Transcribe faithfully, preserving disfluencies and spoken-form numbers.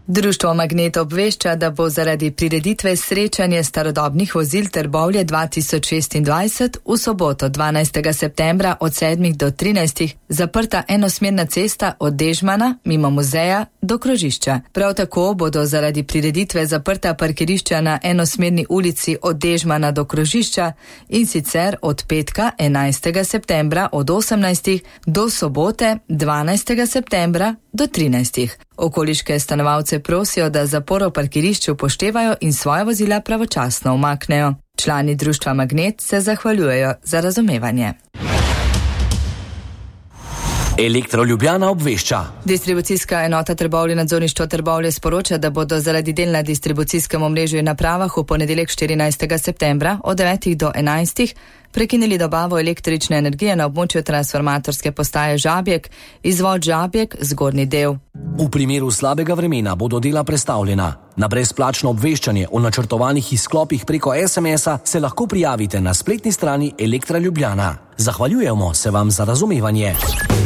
Društvo Magnet obvešča, da bo zaradi prireditve srečanje starodobnih vozil Trbovlje dva tisoč šestindvajset v soboto dvanajstega septembra od sedmih do trinajstih zaprta enosmerna cesta od Dežmana mimo muzeja do krožišča. Prav tako bodo zaradi prireditve zaprta parkirišča na enosmerni ulici od Dežmana do krožišča in sicer od petka enajstega septembra od osemnajstih do sobote dvanajstega septembra do trinajstih. Okoliške stanovalce prosijo, da zaporo parkirišču upoštevajo in svoja vozila pravočasno umaknejo. Člani društva Magnet se zahvaljujejo za razumevanje. Elektro Ljubljana obvešča. Distribucijska enota Trbovlje nadzorništvo Trbovlje sporoča, da bodo zaradi del na distribucijskem omrežju in napravah v ponedeljek štirinajstega septembra od devetih do enajstih prekinili dobavo električne energije na območju transformatorske postaje Žabjek, izvod Žabjek, zgornji del. V primeru slabega vremena bodo dela prestavljena. Na brezplačno obveščanje o načrtovanih izklopih preko es em es-a se lahko prijavite na spletni strani Elektra Ljubljana. Zahvaljujemo se vam za razumevanje.